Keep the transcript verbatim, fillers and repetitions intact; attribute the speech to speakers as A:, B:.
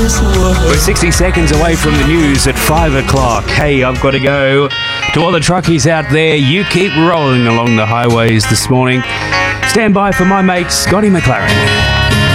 A: We're sixty seconds away from the news at five o'clock. Hey, I've got to go. To all the truckies out there, you keep rolling along the highways this morning. Stand by for my mate, Scotty McLaren.